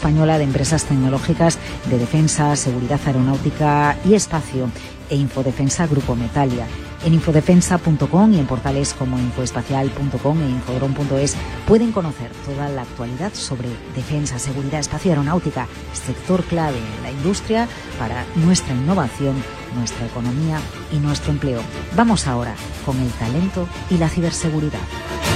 Española de Empresas Tecnológicas de Defensa, Seguridad Aeronáutica y Espacio, e Infodefensa Grupo Metalia. En infodefensa.com y en portales como infoespacial.com e infodron.es pueden conocer toda la actualidad sobre defensa, seguridad, espacio, aeronáutica, sector clave en la industria para nuestra innovación, nuestra economía y nuestro empleo. Vamos ahora con el talento y la ciberseguridad.